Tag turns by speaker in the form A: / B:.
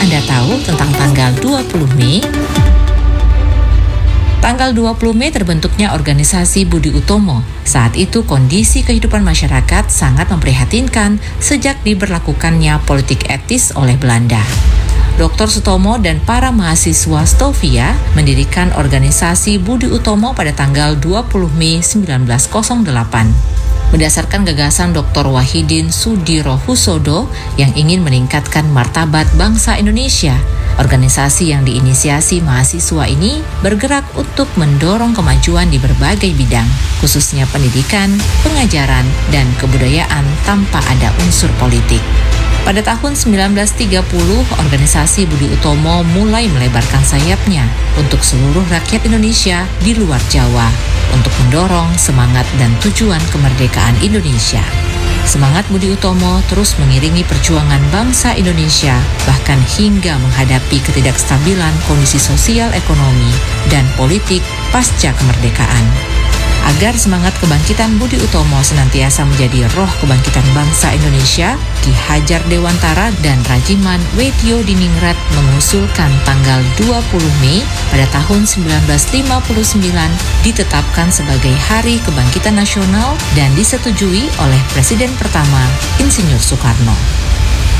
A: Anda tahu tentang tanggal 20 Mei? Tanggal 20 Mei terbentuknya organisasi Budi Utomo. Saat itu kondisi kehidupan masyarakat sangat memprihatinkan sejak diberlakukannya politik etis oleh Belanda. Dr. Sutomo dan para mahasiswa Stovia mendirikan organisasi Budi Utomo pada tanggal 20 Mei 1908. Berdasarkan gagasan Dr. Wahidin Sudirohusodo yang ingin meningkatkan martabat bangsa Indonesia, organisasi yang diinisiasi mahasiswa ini bergerak untuk mendorong kemajuan di berbagai bidang, khususnya pendidikan, pengajaran, dan kebudayaan tanpa ada unsur politik. Pada tahun 1930, organisasi Budi Utomo mulai melebarkan sayapnya untuk seluruh rakyat Indonesia di luar Jawa untuk mendorong semangat dan tujuan kemerdekaan Indonesia. Semangat Budi Utomo terus mengiringi perjuangan bangsa Indonesia bahkan hingga menghadapi ketidakstabilan kondisi sosial ekonomi dan politik pasca kemerdekaan. Agar semangat kebangkitan Budi Utomo senantiasa menjadi roh kebangkitan bangsa Indonesia, Ki Hajar Dewantara dan Rajiman Wedyo Diningrat mengusulkan tanggal 20 Mei pada tahun 1959 ditetapkan sebagai Hari Kebangkitan Nasional dan disetujui oleh Presiden pertama, Insinyur Soekarno.